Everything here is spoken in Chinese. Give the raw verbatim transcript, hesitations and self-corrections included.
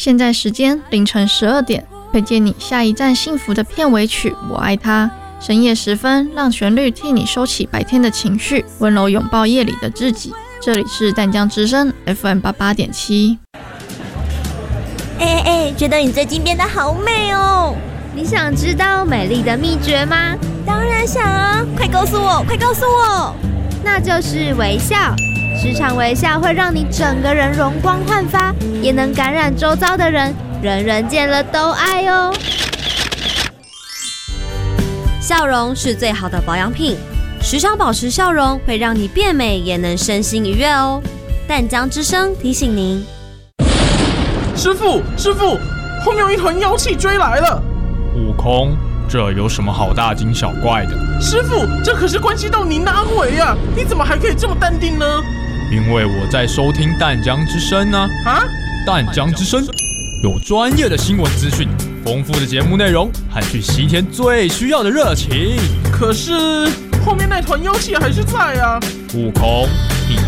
现在时间凌晨十二点，推荐你下一站幸福的片尾曲《我爱他》。深夜时分，让旋律替你收起白天的情绪，温柔拥抱夜里的自己。这里是淡江之声 F M 八八点七。 哎哎哎，觉得你最近变得好美哦！ 你想知道美丽的秘诀吗？ 当然想啊，快告诉我，快告诉我！ 那就是微笑。时常微笑会让你整个人容光焕发，也能感染周遭的人，人人见了都爱哦。 笑容是最好的保养品，时常保持笑容会让你变美，也能身心愉悦哦。淡江之声提醒您。 师父，师父，后面有一团妖气追来了。 悟空，这有什么好大惊小怪的？ 师父，这可是关系到您的安危啊！你怎么还可以这么淡定呢？ 因为我在收听淡江之声呢。 啊！ 淡江之声有专业的新闻资讯，丰富的节目内容，和去西天最需要的热情。 可是后面那团妖气还是在啊！ 悟空，